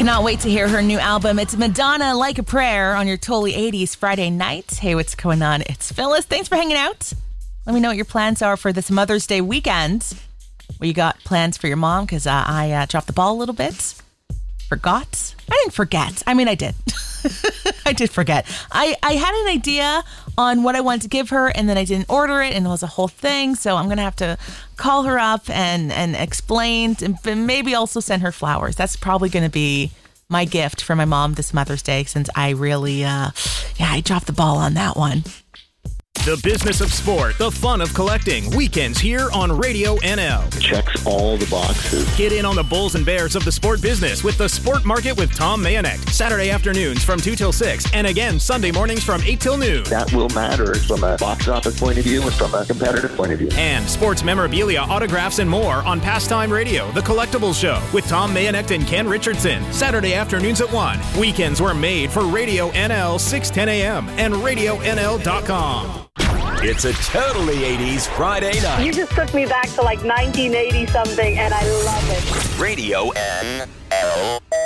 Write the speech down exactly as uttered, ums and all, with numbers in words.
Cannot wait to hear her new album. It's Madonna, Like a Prayer, on your Totally eighties Friday night. Hey, what's going on? It's Phyllis. Thanks for hanging out. Let me know what your plans are for this Mother's Day weekend. Well, you got plans for your mom? Because uh, I uh, dropped the ball a little bit. Forgot. I didn't forget. I mean, I did. I did forget. I, I had an idea on what I wanted to give her, and then I didn't order it, and it was a whole thing. So I'm going to have to call her up and, and explain, and maybe also send her flowers. That's probably going to be my gift for my mom this Mother's Day, since I really, uh, yeah, I dropped the ball on that one. The business of sport, the fun of collecting. Weekends here on Radio N L. Checks all the boxes. Get in on the bulls and bears of the sport business with the Sport Market with Tom Mayonek. Saturday afternoons from two till six, and again Sunday mornings from eight till noon. That will matter from a box office point of view and from a competitive point of view. And sports memorabilia, autographs, and more on Pastime Radio, the Collectibles Show with Tom Mayonek and Ken Richardson. Saturday afternoons at one. Weekends were made for Radio N L, six ten a.m. and radio N L dot com. It's a totally eighties Friday night. You just took me back to like nineteen eighty something, and I love it. Radio N L.